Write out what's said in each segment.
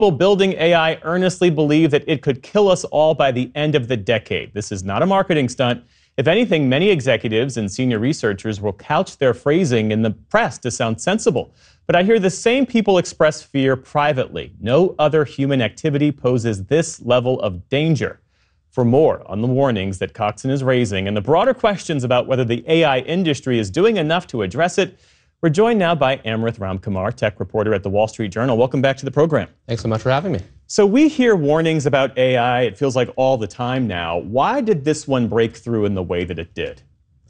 People building AI earnestly believe that it could kill us all by the end of the decade. This is not a marketing stunt. If anything, many executives and senior researchers will couch their phrasing in the press to sound sensible. But I hear the same people express fear privately. No other human activity poses this level of danger. For more on the warnings that Coxon is raising and the broader questions about whether the AI industry is doing enough to address it, we're joined now by Amrith Ramkumar, tech reporter at The Wall Street Journal. Welcome back to the program. Thanks so much for having me. So we hear warnings about AI, it feels like all the time now. Why did this one break through in the way that it did?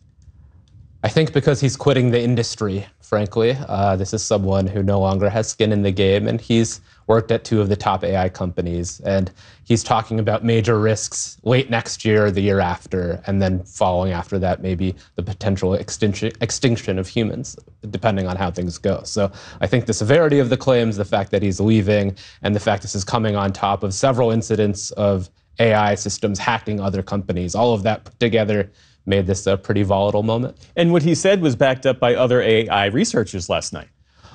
I think because he's quitting the industry, frankly. This is someone who no longer has skin in the game, and he's worked at two of the top AI companies. And he's talking about major risks late next year or the year after, and then following after that, maybe the potential extinction of humans, depending on how things go. So I think the severity of the claims, the fact that he's leaving, and the fact this is coming on top of several incidents of AI systems hacking other companies, all of that put together made this a pretty volatile moment. And what he said was backed up by other AI researchers last night.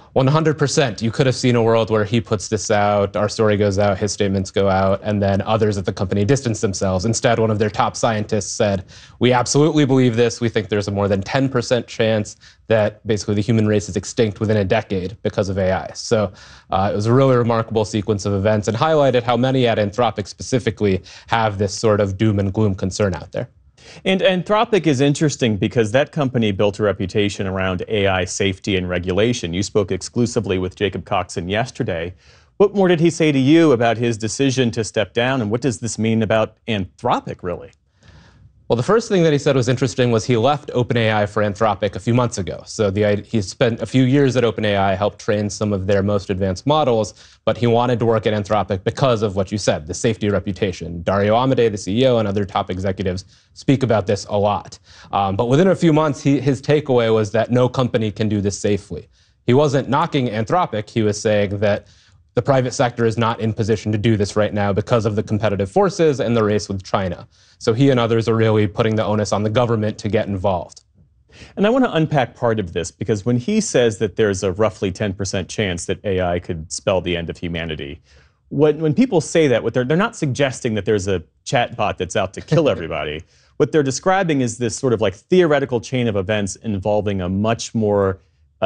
100%. You could have seen a world where he puts this out, our story goes out, his statements go out, and then others at the company distance themselves. Instead, one of their top scientists said, we absolutely believe this. We think there's a more than 10% chance that basically the human race is extinct within a decade because of AI. So it was a really remarkable sequence of events and highlighted how many at Anthropic specifically have this sort of doom and gloom concern out there. And Anthropic is interesting because that company built a reputation around AI safety and regulation. You spoke exclusively with Jacob Coxon yesterday. What more did he say to you about his decision to step down, and what does this mean about Anthropic, really? Well, the first thing that he said was interesting was he left OpenAI for Anthropic a few months ago. So he spent a few years at OpenAI, helped train some of their most advanced models, but he wanted to work at Anthropic because of what you said, the safety reputation. Dario Amodei, the CEO, and other top executives speak about this a lot. But within a few months, his takeaway was that no company can do this safely. He wasn't knocking Anthropic. He was saying that the private sector is not in position to do this right now because of the competitive forces and the race with China. So he and others are really putting the onus on the government to get involved. And I want to unpack part of this, because when he says that there's a roughly 10% chance that AI could spell the end of humanity, when people say that, they're not suggesting that there's a chatbot that's out to kill everybody. What they're describing is this sort of like theoretical chain of events involving a much more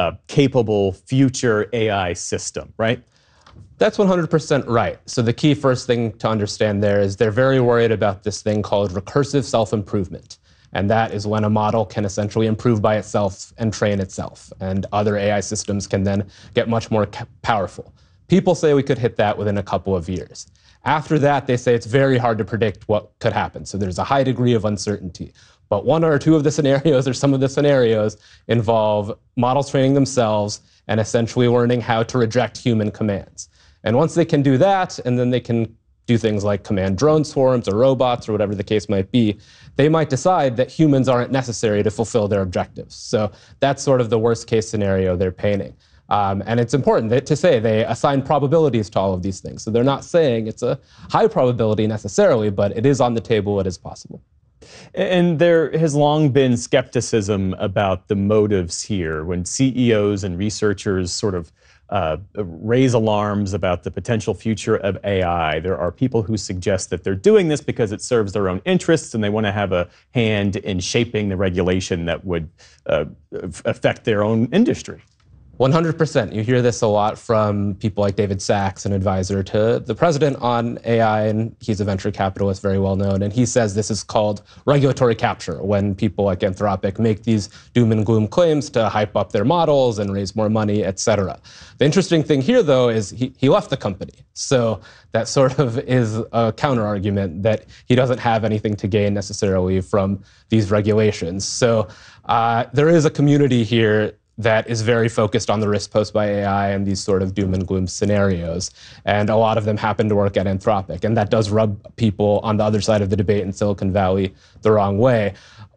capable future AI system, right? That's 100% right. So the key first thing to understand there is they're very worried about this thing called recursive self-improvement. And that is when a model can essentially improve by itself and train itself. And other AI systems can then get much more powerful. People say we could hit that within a couple of years. After that, they say it's very hard to predict what could happen. So there's a high degree of uncertainty. But one or two of the scenarios, or some of the scenarios, involve models training themselves and essentially learning how to reject human commands. And once they can do that, and then they can do things like command drone swarms or robots or whatever the case might be, they might decide that humans aren't necessary to fulfill their objectives. So that's sort of the worst case scenario they're painting. And it's important to say they assign probabilities to all of these things. So they're not saying it's a high probability necessarily, but it is on the table, it is possible. And there has long been skepticism about the motives here. When CEOs and researchers sort of raise alarms about the potential future of AI, there are people who suggest that they're doing this because it serves their own interests and they want to have a hand in shaping the regulation that would affect their own industry. 100%. You hear this a lot from people like David Sachs, an advisor to the president on AI, and he's a venture capitalist, very well known. And he says this is called regulatory capture, when people like Anthropic make these doom and gloom claims to hype up their models and raise more money, et cetera. The interesting thing here, though, is he left the company. So that sort of is a counter argument that he doesn't have anything to gain necessarily from these regulations. So there is a community here that is very focused on the risk posed by AI and these sort of doom and gloom scenarios. And a lot of them happen to work at Anthropic. And that does rub people on the other side of the debate in Silicon Valley the wrong way.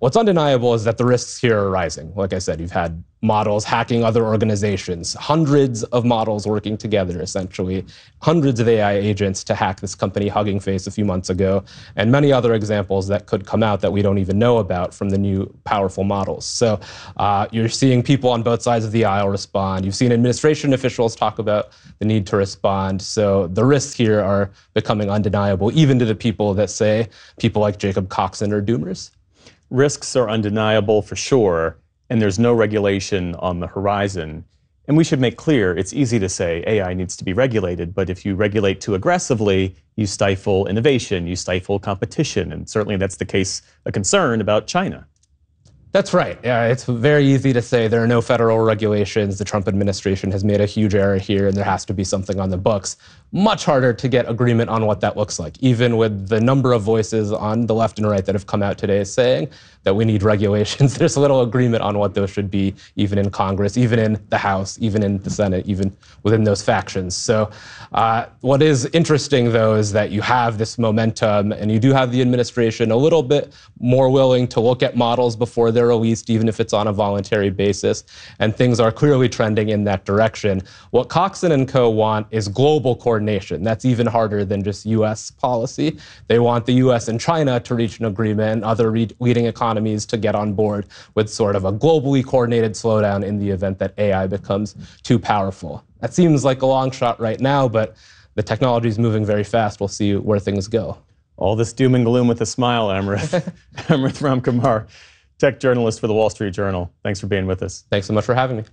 What's undeniable is that the risks here are rising. Like I said, you've had models hacking other organizations, hundreds of models working together, essentially, hundreds of AI agents to hack this company Hugging Face a few months ago, and many other examples that could come out that we don't even know about from the new powerful models. So you're seeing people on both sides of the aisle respond. You've seen administration officials talk about the need to respond. So the risks here are becoming undeniable, even to the people that say people like Jacob Coxon are doomers. Risks are undeniable for sure, and there's no regulation on the horizon. And we should make clear, it's easy to say AI needs to be regulated, but if you regulate too aggressively, you stifle innovation, you stifle competition, and certainly that's the case, a concern about China. That's right. Yeah, it's very easy to say there are no federal regulations. The Trump administration has made a huge error here, and there has to be something on the books. Much harder to get agreement on what that looks like, even with the number of voices on the left and right that have come out today saying that we need regulations. There's little agreement on what those should be, even in Congress, even in the House, even in the Senate, even within those factions. So what is interesting, though, is that you have this momentum, and you do have the administration a little bit more willing to look at models before they're released, even if it's on a voluntary basis, and things are clearly trending in that direction. What Coxon and co. want is global coordination. That's even harder than just U.S. policy. They want the U.S. and China to reach an agreement, and other leading economies to get on board with sort of a globally coordinated slowdown in the event that AI becomes too powerful. That seems like a long shot right now, but the technology is moving very fast. We'll see where things go. All this doom and gloom with a smile, Amrith. Amrith Ramkumar, tech journalist for the Wall Street Journal. Thanks for being with us. Thanks so much for having me.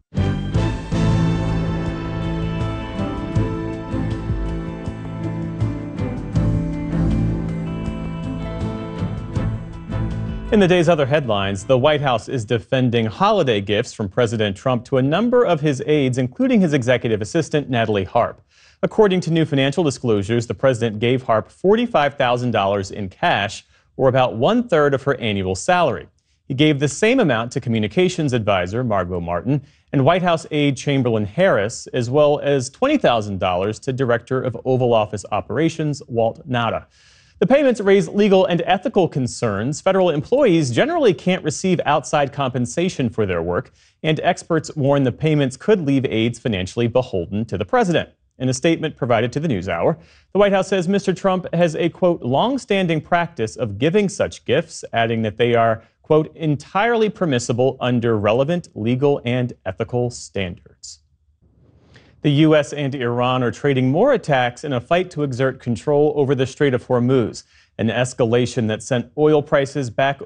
In the day's other headlines, the White House is defending holiday gifts from President Trump to a number of his aides, including his executive assistant, Natalie Harp. According to new financial disclosures, the president gave Harp $45,000 in cash, or about 1/3 of her annual salary. He gave the same amount to communications advisor Margot Martin and White House aide Chamberlain Harris, as well as $20,000 to Director of Oval Office Operations Walt Nauta. The payments raise legal and ethical concerns. Federal employees generally can't receive outside compensation for their work, and experts warn the payments could leave aides financially beholden to the president. In a statement provided to the NewsHour, the White House says Mr. Trump has a, quote, long-standing practice of giving such gifts, adding that they are, quote, entirely permissible under relevant legal and ethical standards. The U.S. and Iran are trading more attacks in a fight to exert control over the Strait of Hormuz, an escalation that sent oil prices back